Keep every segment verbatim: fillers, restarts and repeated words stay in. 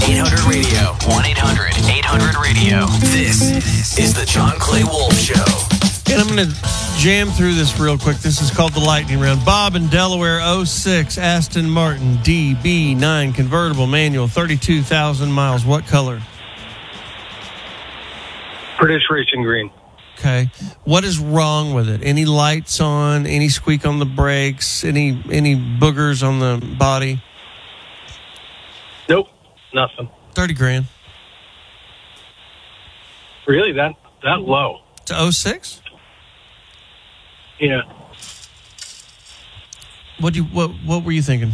eight hundred radio. one eight hundred eight hundred radio. This is the John Clay Wolf Show. And I'm going to jam through this real quick. This is called the Lightning Round. Bob in Delaware, oh six Aston Martin D B nine convertible manual, thirty-two thousand miles. What color? British Racing Green. Okay. What is wrong with it? Any lights on? Any squeak on the brakes? Any any boogers on the body? Nope, nothing. thirty grand. Really? That that low? To oh six? Yeah. What do you what what were you thinking?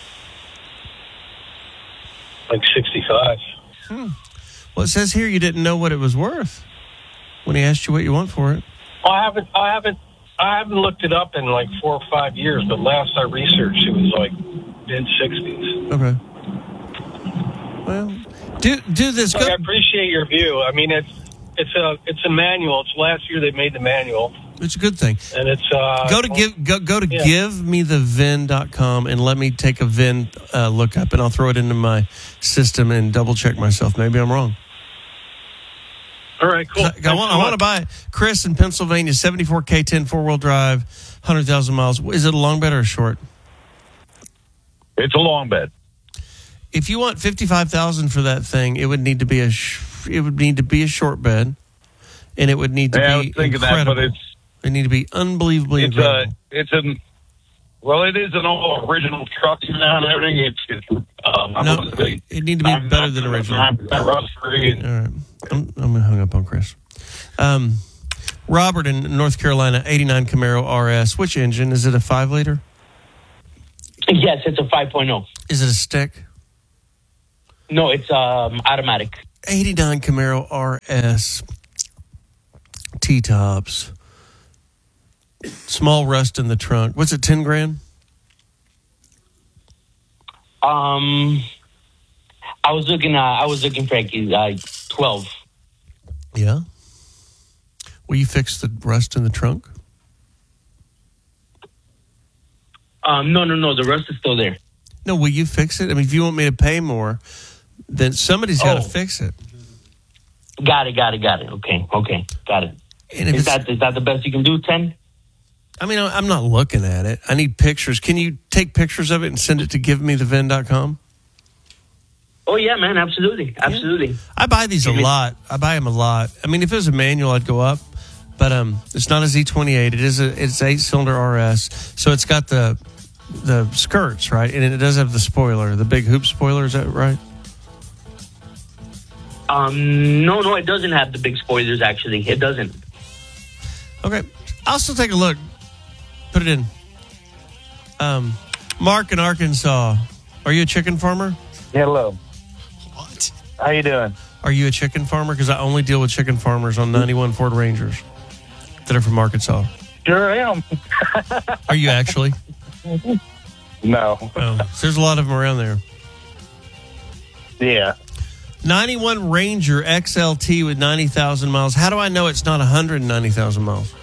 Like sixty-five. Hmm. Well, it says here you didn't know what it was worth when he asked you what you want for it. Well, I haven't I haven't I haven't looked it up in like four or five years, but last I researched it was like mid sixties. Okay. Well, do do this. Look, Go- I appreciate your view. I mean, it's it's a it's a manual. It's last year they made the manual. It's a good thing. And it's uh, go to give go go to yeah. give me the V I N dot com and let me take a V I N uh, lookup, and I'll throw it into my system and double check myself. Maybe I'm wrong. All right, cool. I, I, want, I want to buy it. Chris in Pennsylvania, seventy-four K ten four-wheel drive, one hundred thousand miles. Is it a long bed or a short? It's a long bed. If you want fifty-five thousand dollars for that thing, it would need to be a sh- it would need to be a short bed, and it would need to yeah, be I was thinking incredible. that, but it's it need to be unbelievably it's incredible. a it's an well, it is an all original truck now and everything. It's, it's um, No, it need to be better than original. I'm, I'm rust free. All right. I'm, I'm hung up on Chris. Um, Robert in North Carolina, eighty-nine Camaro R S. Which engine? Is it a five liter? Yes, it's a five point oh. Is it a stick? No, it's um, automatic. eighty-nine Camaro R S. T-tops. Small rust in the trunk. What's it, ten grand? Um, I was looking. Uh, I was looking for uh, twelve. Yeah. Will you fix the rust in the trunk? Um, no, no, no. The rest is still there. No, will you fix it? I mean, if you want me to pay more, then somebody's got to Oh. fix it. Got it. Got it. Got it. Okay. Okay. Got it. And if Is it's- that is that the best you can do? Ten. I mean, I'm not looking at it. I need pictures. Can you take pictures of it and send it to give me the V I N dot com? Oh yeah, man. Absolutely. Absolutely. I buy these a Give me- lot. I buy them a lot. I mean, if it was a manual, I'd go up. But um, it's not a Z twenty-eight. It is a it's eight cylinder R S. So it's got the the skirts, right? And it does have the spoiler, the big hoop spoiler. Is that right? Um, no, no, it doesn't have the big spoilers. Actually, it doesn't. Okay, I'll still take a look. Put it in. Um, Mark in Arkansas. Are you a chicken farmer? Hello. What? How you doing? Are you a chicken farmer? Because I only deal with chicken farmers on ninety-one Ford Rangers that are from Arkansas. Sure am. Are you actually? No. Oh, so there's a lot of them around there. Yeah. ninety-one Ranger X L T with ninety thousand miles. How do I know it's not one hundred ninety thousand miles?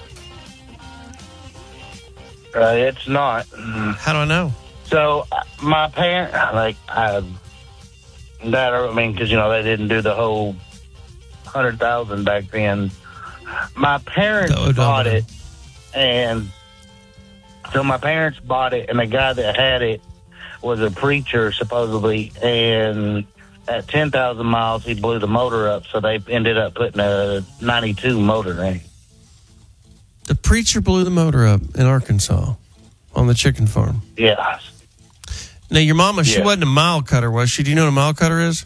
Uh, it's not. How do I know? So, uh, my parents, like, I, that, I mean, because, you know, they didn't do the whole one hundred thousand back then. My parents The bought odometer. it, and so my parents bought it, and the guy that had it was a preacher, supposedly, and at ten thousand miles, he blew the motor up, so they ended up putting a ninety-two motor in it. The preacher blew the motor up in Arkansas on the chicken farm. Yeah. Now, your mama, she Yeah. wasn't a mile cutter, was she? Do you know what a mile cutter is?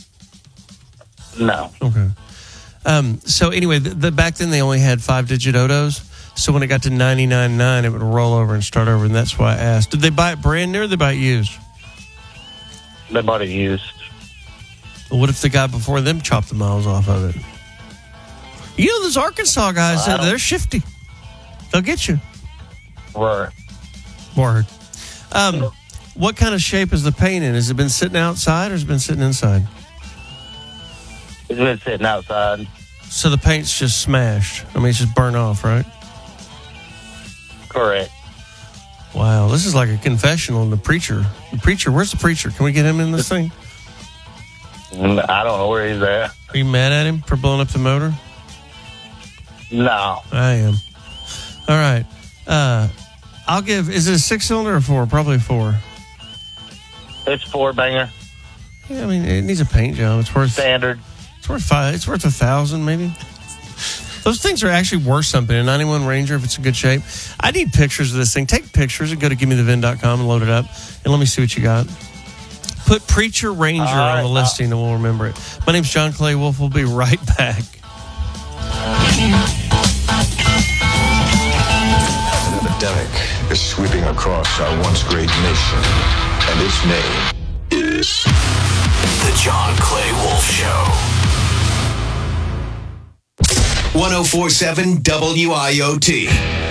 No. Okay. Um, so, anyway, the, the, back then they only had five-digit odos. So, when it got to ninety-nine point nine, it would roll over and start over, and that's why I asked. Did they buy it brand new or did they buy it used? They bought it used. Well, what if the guy before them chopped the miles off of it? You know, those Arkansas guys, I don't- they're shifty. They'll get you. Right. Word. Um, what kind of shape is the paint in? Has it been sitting outside or has it been sitting inside? It's been sitting outside. So the paint's just smashed. I mean, it's just burnt off, right? Correct. Wow, this is like a confessional in the preacher. The preacher, where's the preacher? Can we get him in this thing? I don't know where he's at. Are you mad at him for blowing up the motor? No. I am. All right. Uh, I'll give, is it a six cylinder or four? Probably four. It's four banger. Yeah, I mean, it needs a paint job. It's worth, Standard. it's worth five, it's worth a thousand maybe. Those things are actually worth something. A ninety-one Ranger, if it's in good shape. I need pictures of this thing. Take pictures and go to give me the vin dot com and load it up. And let me see what you got. Put Preacher Ranger right, on the listing and we'll remember it. My name's John Clay Wolf. We'll be right back. An epidemic is sweeping across our once great nation, and its name is The John Clay Wolf Show. one oh four point seven W I O T.